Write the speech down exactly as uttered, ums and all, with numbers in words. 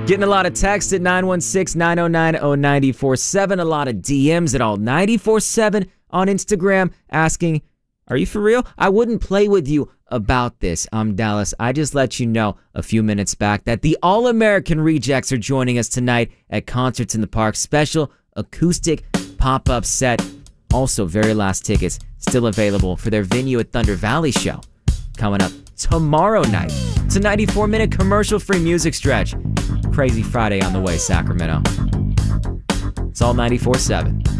Getting a lot of texts at nine one six, nine oh nine, oh nine four seven. A lot of D Ms at all nine four seven on Instagram asking, are you for real? I wouldn't play with you about this. I'm Dallas. I just let you know a few minutes back that the All-American Rejects are joining us tonight at Concerts in the Park. Special acoustic pop-up set. Also, very last tickets still available for their Venue at Thunder Valley show coming up tomorrow night. It's a ninety-four minute commercial-free music stretch. Crazy Friday on the way, Sacramento. It's all ninety-four seven.